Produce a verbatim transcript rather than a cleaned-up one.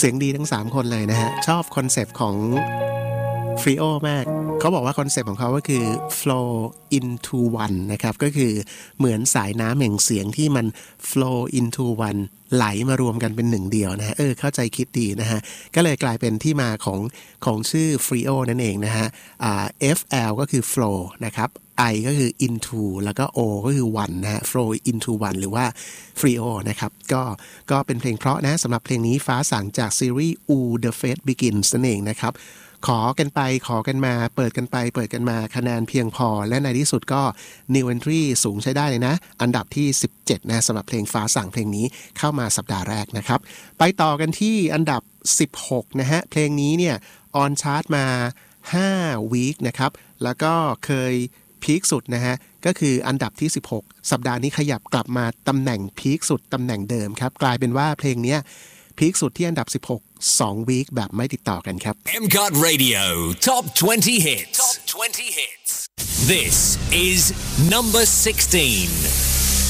เสียงดีทั้งสามคนเลยนะฮะชอบคอนเซปต์ของฟรีโอมากเขาบอกว่าคอนเซปต์ของเขาก็คือ flow into one นะครับก็คือเหมือนสายน้ำแห่งเสียงที่มัน flow into one ไหลมารวมกันเป็นหนึ่งเดียวนะฮะเออเข้าใจคิดดีนะฮะก็เลยกลายเป็นที่มาของของชื่อ Frio นั่นเองนะฮะอ่า F L ก็คือ flow นะครับ I ก็คือ into แล้วก็ O ก็คือ one นะฮะ flow into one หรือว่า Frio นะครับก็ก็เป็นเพลงเพราะนะสำหรับเพลงนี้ฟ้าสั่งจากซีรีส์ Ooh The Fate Begins นั่นเองนะครับขอกันไปขอกันมาเปิดกันไปเปิดกันมาคะแนนเพียงพอและในที่สุดก็ New Entry สูงใช้ได้เลยนะอันดับที่สิบเจ็ดนะสำหรับเพลงฟ้าสั่งเพลงนี้เข้ามาสัปดาห์แรกนะครับไปต่อกันที่อันดับสิบหกนะฮะเพลงนี้เนี่ยออนชาร์ตมาห้าวีคนะครับแล้วก็เคยพีคสุดนะฮะก็คืออันดับที่สิบหกสัปดาห์นี้ขยับกลับมาตำแหน่งพีคสุดตำแหน่งเดิมครับกลายเป็นว่าเพลงนี้พีคสุดที่อันดับสิบหก สองวีคแบบไม่ติดต่อกันครับเอ็ม ซี โอ ที Radio Top twenty Hits Top twenty Hits This is number sixteen